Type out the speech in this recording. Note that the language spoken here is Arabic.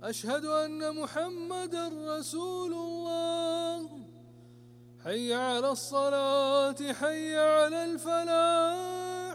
أشهد أن محمدا رسول الله. حي على الصلاة حي على الفلاح.